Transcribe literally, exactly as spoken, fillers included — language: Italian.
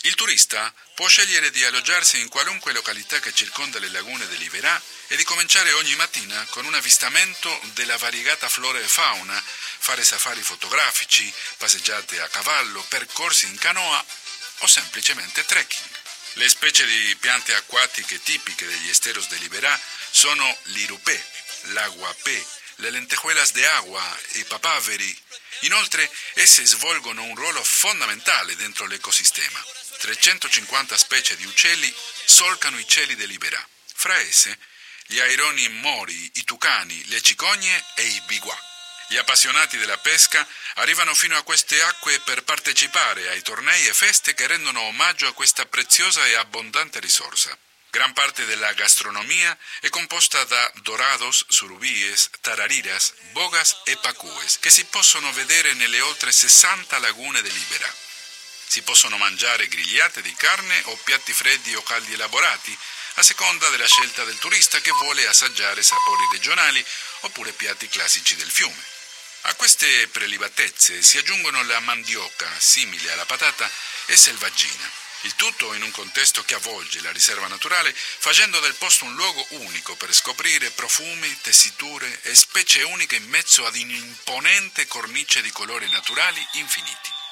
Il turista può scegliere di alloggiarsi in qualunque località che circonda le lagune dell'Iberà e di cominciare ogni mattina con un avvistamento della variegata flora e fauna, fare safari fotografici, passeggiate a cavallo, percorsi in canoa o semplicemente trekking. Le specie di piante acquatiche tipiche degli esteros dell'Iberà sono l'irupé, l'aguapé, le lentejuelas de agua e i papaveri. Inoltre, esse svolgono un ruolo fondamentale dentro l'ecosistema. trecentocinquanta specie di uccelli solcano i cieli dell'Iberà. Fra esse, gli aironi mori, i tucani, le cicogne e i biguà. Gli appassionati della pesca arrivano fino a queste acque per partecipare ai tornei e feste che rendono omaggio a questa preziosa e abbondante risorsa. Gran parte della gastronomia è composta da dorados, surubíes, tarariras, bogas e pacues, che si possono vedere nelle oltre sessanta lagune dell'Iberà. Si possono mangiare grigliate di carne o piatti freddi o caldi elaborati, a seconda della scelta del turista che vuole assaggiare sapori regionali oppure piatti classici del fiume. A queste prelibatezze si aggiungono la mandioca, simile alla patata, e selvaggina. Il tutto in un contesto che avvolge la riserva naturale, facendo del posto un luogo unico per scoprire profumi, tessiture e specie uniche in mezzo ad un'imponente cornice di colori naturali infiniti.